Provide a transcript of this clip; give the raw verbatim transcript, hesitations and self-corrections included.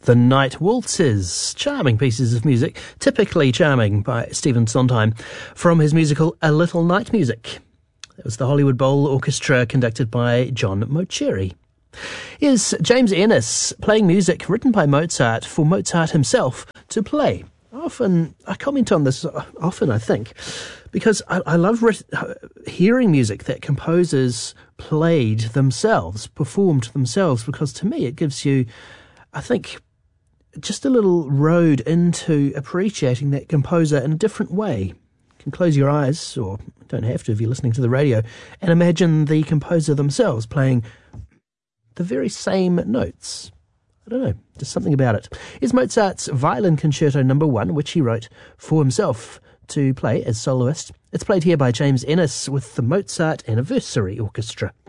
The Night Waltzes, charming pieces of music, typically charming by Stephen Sondheim, from his musical A Little Night Music. It was the Hollywood Bowl Orchestra conducted by John Mauceri. Here's James Ennis playing music written by Mozart for Mozart himself to play. Often, I comment on this often, I think, because I, I love re- hearing music that composers played themselves, performed themselves, because to me it gives you, I think, just a little road into appreciating that composer in a different way. You can close your eyes, or don't have to if you're listening to the radio, and imagine the composer themselves playing the very same notes. I don't know, just something about it. Here's Mozart's Violin Concerto Number One, which he wrote for himself to play as soloist. It's played here by James Ennis with the Mozart Anniversary Orchestra.